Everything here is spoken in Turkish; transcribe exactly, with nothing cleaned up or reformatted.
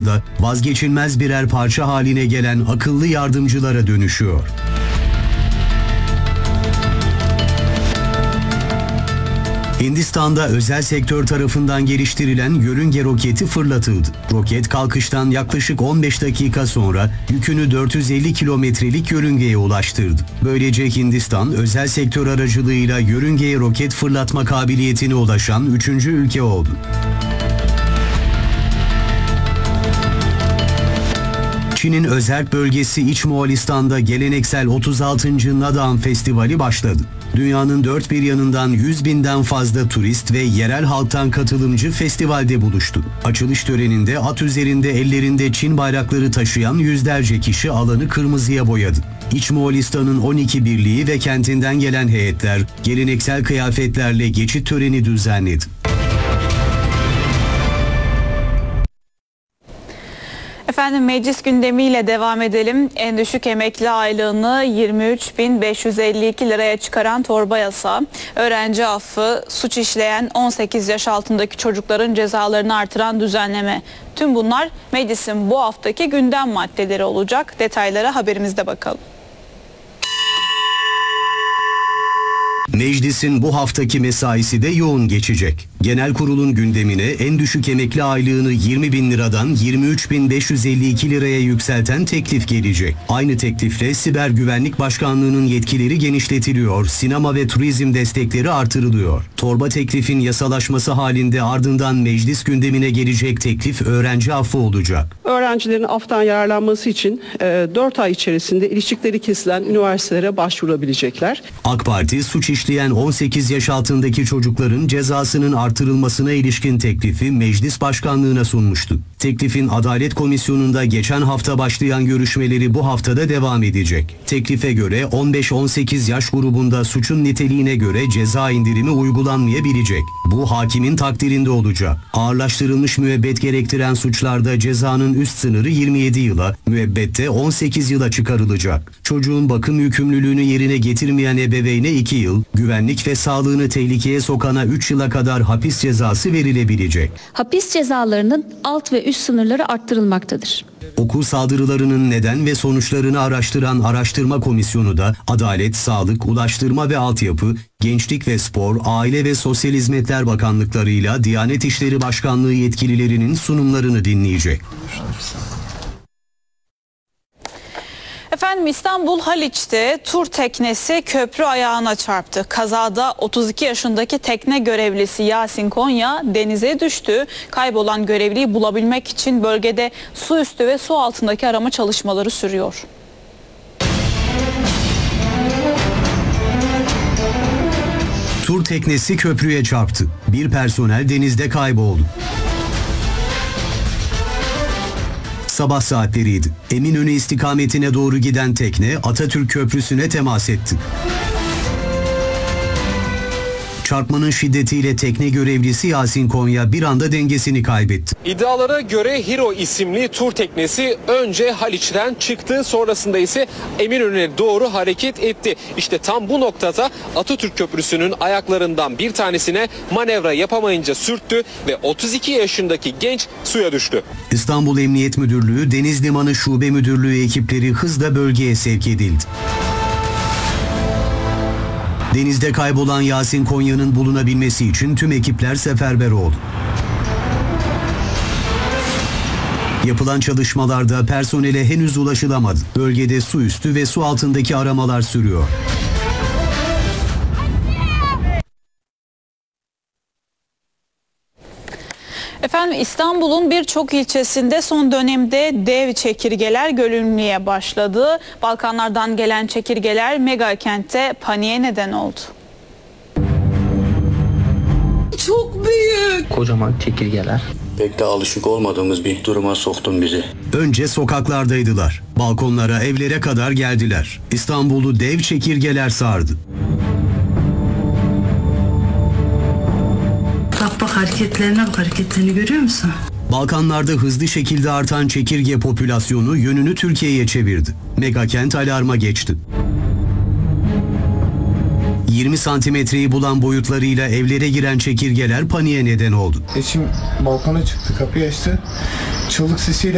hayatında vazgeçilmez birer parça haline gelen akıllı yardımcılara dönüşüyor. Hindistan'da özel sektör tarafından geliştirilen yörünge roketi fırlatıldı. Roket kalkıştan yaklaşık on beş dakika sonra yükünü dört yüz elli kilometrelik yörüngeye ulaştırdı. Böylece Hindistan özel sektör aracılığıyla yörüngeye roket fırlatma kabiliyetine ulaşan üçüncü ülke oldu. Çin'in özerk bölgesi İç Moğolistan'da geleneksel otuz altıncı Nadağan Festivali başladı. Dünyanın dört bir yanından yüz binden fazla turist ve yerel halktan katılımcı festivalde buluştu. Açılış töreninde at üzerinde ellerinde Çin bayrakları taşıyan yüzlerce kişi alanı kırmızıya boyadı. İç Moğolistan'ın on iki birliği ve kentinden gelen heyetler geleneksel kıyafetlerle geçit töreni düzenledi. Efendim meclis gündemiyle devam edelim. En düşük emekli aylığını yirmi üç bin beş yüz elli iki liraya çıkaran torba yasa, öğrenci affı, suç işleyen on sekiz yaş altındaki çocukların cezalarını artıran düzenleme. Tüm bunlar meclisin bu haftaki gündem maddeleri olacak. Detaylara haberimizde bakalım. Meclisin bu haftaki mesaisi de yoğun geçecek. Genel kurulun gündemine en düşük emekli aylığını yirmi bin liradan yirmi üç bin beş yüz elli iki liraya yükselten teklif gelecek. Aynı teklifle Siber Güvenlik Başkanlığı'nın yetkileri genişletiliyor, sinema ve turizm destekleri artırılıyor. Torba teklifin yasalaşması halinde ardından meclis gündemine gelecek teklif öğrenci affı olacak. Öğrencilerin aftan yararlanması için dört ay içerisinde ilişkileri kesilen üniversitelere başvurabilecekler. AK Parti suç işleyen on sekiz yaş altındaki çocukların cezasının artırılmasına ilişkin teklifi Meclis Başkanlığı'na sunmuştu. Teklifin Adalet Komisyonu'nda geçen hafta başlayan görüşmeleri bu haftada devam edecek. Teklife göre on beş on sekiz yaş grubunda suçun niteliğine göre ceza indirimi uygulanmayabilecek. Bu hakimin takdirinde olacak. Ağırlaştırılmış müebbet gerektiren suçlarda cezanın üst sınırı yirmi yedi yıla, müebbette on sekiz yıla çıkarılacak. Çocuğun bakım yükümlülüğünü yerine getirmeyen ebeveyne iki yıl, güvenlik ve sağlığını tehlikeye sokana üç yıla kadar hapis cezası verilebilecek. Hapis cezalarının alt ve üst sınırları arttırılmaktadır. Okul saldırılarının neden ve sonuçlarını araştıran araştırma komisyonu da Adalet, Sağlık, Ulaştırma ve Altyapı, Gençlik ve Spor, Aile ve Sosyal Hizmetler Bakanlıklarıyla Diyanet İşleri Başkanlığı yetkililerinin sunumlarını dinleyecek. Efendim İstanbul Haliç'te tur teknesi köprü ayağına çarptı. Kazada otuz iki yaşındaki tekne görevlisi Yasin Konya denize düştü. Kaybolan görevliyi bulabilmek için bölgede su üstü ve su altındaki arama çalışmaları sürüyor. Tur teknesi köprüye çarptı. Bir personel denizde kayboldu. Sabah saatleriydi. Eminönü istikametine doğru giden tekne Atatürk Köprüsü'ne temas etti. Çarpmanın şiddetiyle tekne görevlisi Yasin Konya bir anda dengesini kaybetti. İddialara göre Hero isimli tur teknesi önce Haliç'ten çıktı, sonrasında ise Eminönü'ne doğru hareket etti. İşte tam bu noktada Atatürk Köprüsü'nün ayaklarından bir tanesine manevra yapamayınca sürttü ve otuz iki yaşındaki genç suya düştü. İstanbul Emniyet Müdürlüğü Deniz Limanı Şube Müdürlüğü ekipleri hızla bölgeye sevk edildi. Denizde kaybolan Yasin Konya'nın bulunabilmesi için tüm ekipler seferber oldu. Yapılan çalışmalarda personele henüz ulaşılamadı. Bölgede su üstü ve su altındaki aramalar sürüyor. Efendim İstanbul'un birçok ilçesinde son dönemde dev çekirgeler görülmeye başladı. Balkanlardan gelen çekirgeler mega kentte paniğe neden oldu. Çok büyük. Kocaman çekirgeler. Pek de alışık olmadığımız bir duruma soktun bizi. Önce sokaklardaydılar. Balkonlara, evlere kadar geldiler. İstanbul'u dev çekirgeler sardı. Bak bak hareketlerine bak, hareketlerini görüyor musun? Balkanlarda hızlı şekilde artan çekirge popülasyonu yönünü Türkiye'ye çevirdi. Mega kent alarma geçti. yirmi santimetreyi bulan boyutlarıyla evlere giren çekirgeler paniğe neden oldu. Eşim balkona çıktı, kapıyı açtı. Çığlık sesiyle